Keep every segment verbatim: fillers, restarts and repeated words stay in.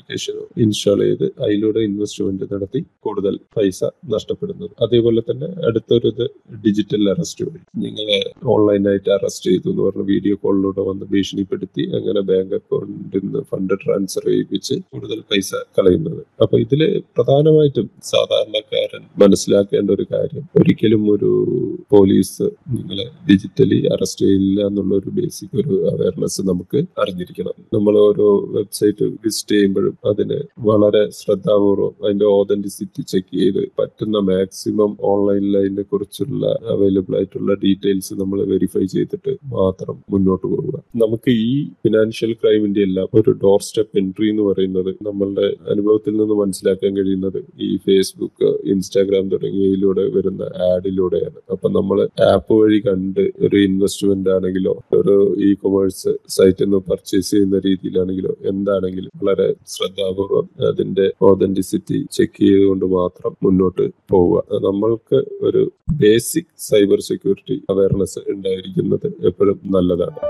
ആപ്ലിക്കേഷനോ install ചെയ്ത് അതിലൂടെ investment നടത്തി കൂടുതൽ പൈസ നഷ്ടപ്പെടുന്നത്. അതേപോലെ തന്നെ അടുത്തൊരു ഇത് ഡിജിറ്റൽ അറസ്റ്റ് വഴി നിങ്ങളെ ഓൺലൈനായിട്ട് അറസ്റ്റ് ചെയ്തു എന്ന് പറഞ്ഞ വീഡിയോ കോളിലൂടെ വന്ന് ഭീഷണിപ്പെടുത്തി അങ്ങനെ ബാങ്ക് അക്കൗണ്ടിൽ നിന്ന് ഫണ്ട് ട്രാൻസ്ഫർ ചെയ്യിപ്പിച്ച് കൂടുതൽ പൈസ കളയുന്നത്. അപ്പൊ ഇതില് പ്രധാനമായിട്ടും സാധാരണക്കാരൻ മനസ്സിലാക്കേണ്ട ഒരു കാര്യം, ഒരിക്കലും ഒരു പോലീസ് നിങ്ങളെ ഡിജിറ്റലി അറസ്റ്റ് ചെയ്യില്ല എന്നുള്ള ഒരു ബേസിക് ഒരു അവയർനെസ് നമുക്ക് അറിഞ്ഞിരിക്കണം. നമ്മൾ ഓരോ വെബ്സൈറ്റ് വിസിറ്റ് ചെയ്യുമ്പോഴും അതിന് വളരെ ശ്രദ്ധാപൂർവം അതിന്റെ ഓതന്റിസിറ്റി ചെക്ക് ചെയ്ത് പറ്റുന്ന മാക്സിമം ഓൺലൈനിൽ അതിനെ കുറിച്ചുള്ള അവൈലബിൾ ആയിട്ടുള്ള ഡീറ്റെയിൽസ് നമ്മൾ വെരിഫൈ ചെയ്തിട്ട് മാത്രം മുന്നോട്ട് പോവുക. നമുക്ക് ഈ ഫിനാൻഷ്യൽ ക്രൈമിന്റെ എല്ലാം ഒരു ഡോർ സ്റ്റെപ്പ് എൻട്രി എന്ന് പറയുന്നത് നമ്മളുടെ അനുഭവത്തിൽ നിന്ന് മനസ്സിലാക്കാൻ കഴിയുന്നത് ഈ ഫേസ്ബുക്ക്, ഇൻസ്റ്റാഗ്രാം തുടങ്ങിയതിലൂടെ വരുന്ന ആഡിലൂടെയാണ്. അപ്പൊ നമ്മൾ ആപ്പ് വഴി കണ്ട് ഒരു ഇൻവെസ്റ്റ്മെന്റ് ആണെങ്കിലോ ഒരു ഇ കൊമേഴ്സ് സൈറ്റിൽ നിന്ന് പർച്ചേസ് ചെയ്യുന്ന രീതിയിലാണെങ്കിലോ എന്താണെങ്കിലും വളരെ ശ്രദ്ധാപൂർവം അതിന്റെ ഓതന്റിസിറ്റി ചെക്ക് ചെയ്തുകൊണ്ട് മാത്രം മുന്നോട്ട് പോവുക. നമ്മൾക്ക് ഒരു ബേസിക് സൈബർ സെക്യൂരിറ്റി അവയർനെസ് ഉണ്ടായിരിക്കുന്നത് എപ്പോഴും നല്ലതാണ്.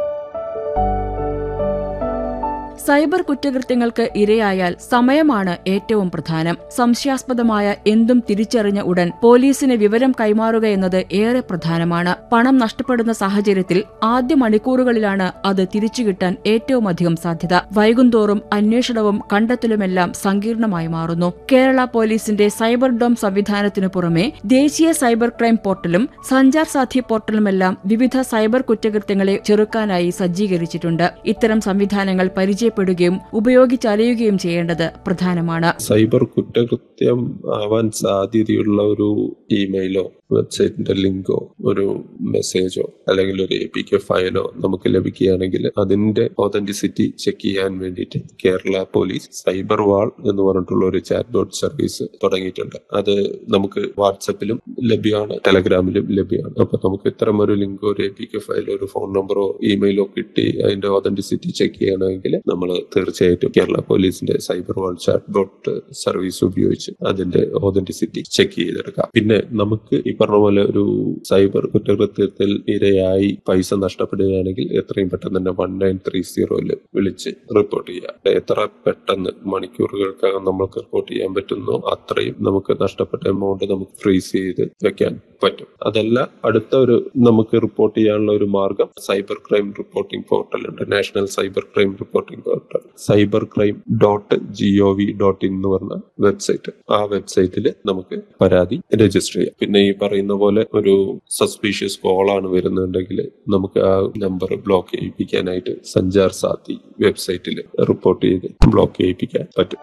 സൈബർ കുറ്റകൃത്യങ്ങൾക്ക് ഇരയായാൽ സമയമാണ് ഏറ്റവും പ്രധാനം. സംശയാസ്പദമായ എന്തും തിരിച്ചറിഞ്ഞ ഉടൻ പോലീസിന് വിവരം കൈമാറുക എന്നത് ഏറെ പ്രധാനമാണ്. പണം നഷ്ടപ്പെടുന്ന സാഹചര്യത്തിൽ ആദ്യ മണിക്കൂറുകളിലാണ് അത് തിരിച്ചുകിട്ടാൻ ഏറ്റവുമധികം സാധ്യത. വൈകുന്തോറും അന്വേഷണവും കണ്ടെത്തലുമെല്ലാം സങ്കീർണമായി മാറുന്നു. കേരള പോലീസിന്റെ സൈബർ ഡോം സംവിധാനത്തിനു പുറമെ ദേശീയ സൈബർ ക്രൈം പോർട്ടലും സഞ്ചാർ സാഥി പോർട്ടലുമെല്ലാം വിവിധ സൈബർ കുറ്റകൃത്യങ്ങളെ ചെറുക്കാനായി സജ്ജീകരിച്ചിട്ടുണ്ട്. ഇത്തരം സംവിധാനങ്ങൾ പരിചയ പ്പെടുകയും ഉപയോഗിച്ചറിയുകയും ചെയ്യേണ്ടത് പ്രധാനമാണ്. സൈബർ കുറ്റകൃത്യം ആവാൻ സാധ്യതയുള്ള ഒരു ഇമെയിലോ വെബ്സൈറ്റിന്റെ ലിങ്കോ ഒരു മെസ്സേജോ അല്ലെങ്കിൽ ഒരു എ പി കെ ഫയലോ നമുക്ക് ലഭിക്കുകയാണെങ്കിൽ അതിന്റെ ഓതന്റിസിറ്റി ചെക്ക് ചെയ്യാൻ വേണ്ടിയിട്ട് കേരള പോലീസ് സൈബർ വാൾ എന്ന് പറഞ്ഞിട്ടുള്ള ഒരു ചാറ്റ് ബോട്ട് സർവീസ് തുടങ്ങിയിട്ടുണ്ട്. അത് നമുക്ക് വാട്സപ്പിലും ലഭ്യമാണ്, ടെലഗ്രാമിലും ലഭ്യമാണ്. അപ്പൊ നമുക്ക് ഇത്തരം ഒരു ലിങ്കോ ഒരു എ പി കെ ഫയലോ ഒരു ഫോൺ നമ്പറോ ഇമെയിലോ കിട്ടി അതിന്റെ ഓതന്റിസിറ്റി ചെക്ക് ചെയ്യണമെങ്കിൽ നമ്മൾ തീർച്ചയായിട്ടും കേരള പോലീസിന്റെ സൈബർ വാൾ ചാറ്റ് ബോട്ട് സർവീസ് ഉപയോഗിച്ച് അതിന്റെ ഓതന്റിസിറ്റി ചെക്ക് ചെയ്തെടുക്കാം. പിന്നെ നമുക്ക് ഈ പറഞ്ഞ പോലെ ഒരു സൈബർ കുറ്റകൃത്യത്തിൽ ഇരയായി പൈസ നഷ്ടപ്പെടുകയാണെങ്കിൽ എത്രയും പെട്ടെന്ന് തന്നെ വൺ നയൻ ത്രീ സീറോയില് വിളിച്ച് റിപ്പോർട്ട് ചെയ്യാം. എത്ര പെട്ടെന്ന് മണിക്കൂറുകൾക്കകം നമുക്ക് റിപ്പോർട്ട് ചെയ്യാൻ പറ്റുന്നോ അത്രയും നമുക്ക് നഷ്ടപ്പെട്ട എമൗണ്ട് നമുക്ക് ഫ്രീസ് ചെയ്ത് വെക്കാൻ പറ്റും. അതല്ല, അടുത്ത ഒരു നമുക്ക് റിപ്പോർട്ട് ചെയ്യാനുള്ള ഒരു മാർഗം സൈബർ ക്രൈം റിപ്പോർട്ടിംഗ് പോർട്ടൽ ഉണ്ട്. National cyber crime reporting portal cyber crime dot G O V dot in എന്ന് പറഞ്ഞ വെബ്സൈറ്റ്. ആ വെബ്സൈറ്റിൽ നമുക്ക് പരാതി രജിസ്റ്റർ ചെയ്യാം. പിന്നെ ഈ പറയുന്ന പോലെ ഒരു സസ്പീഷ്യസ് കോളാണ് വരുന്നുണ്ടെങ്കിൽ നമുക്ക് ആ നമ്പർ ബ്ലോക്ക് ചെയ്യിപ്പിക്കാനായിട്ട് സഞ്ചാർ സാഥി വെബ്സൈറ്റിൽ റിപ്പോർട്ട് ചെയ്ത് ബ്ലോക്ക് ചെയ്യിപ്പിക്കാൻ പറ്റും.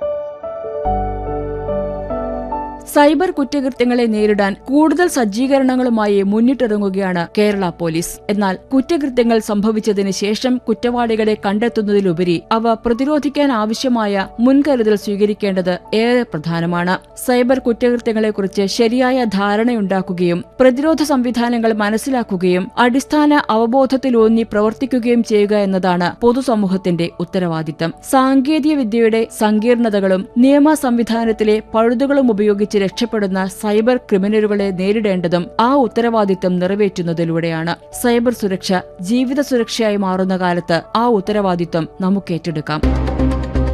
സൈബർ കുറ്റകൃത്യങ്ങളെ നേരിടാൻ കൂടുതൽ സജ്ജീകരണങ്ങളുമായി മുന്നിട്ടിറങ്ങുകയാണ് കേരള പോലീസ്. എന്നാൽ കുറ്റകൃത്യങ്ങൾ സംഭവിച്ചതിന് ശേഷം കുറ്റവാളികളെ കണ്ടെത്തുന്നതിലുപരി അവ പ്രതിരോധിക്കാൻ ആവശ്യമായ മുൻകരുതൽ സ്വീകരിക്കേണ്ടത് ഏറെ പ്രധാനമാണ്. സൈബർ കുറ്റകൃത്യങ്ങളെക്കുറിച്ച് ശരിയായ ധാരണയുണ്ടാക്കുകയും പ്രതിരോധ സംവിധാനങ്ങൾ മനസ്സിലാക്കുകയും അടിസ്ഥാന അവബോധത്തിലൂന്നി പ്രവർത്തിക്കുകയും ചെയ്യുക എന്നതാണ് പൊതുസമൂഹത്തിന്റെ ഉത്തരവാദിത്തം. സാങ്കേതിക വിദ്യയുടെ സങ്കീർണതകളും നിയമ സംവിധാനത്തിലെ പഴുതുകളും ഉപയോഗിച്ച് രക്ഷപ്പെടുന്ന സൈബർ ക്രിമിനലുകളെ നേരിടേണ്ടതും ആ ഉത്തരവാദിത്തം നിറവേറ്റുന്നതിലൂടെയാണ്. സൈബർ സുരക്ഷ ജീവിത സുരക്ഷയായി മാറുന്ന കാലത്ത് ആ ഉത്തരവാദിത്തം നമുക്ക് ഏറ്റെടുക്കാം.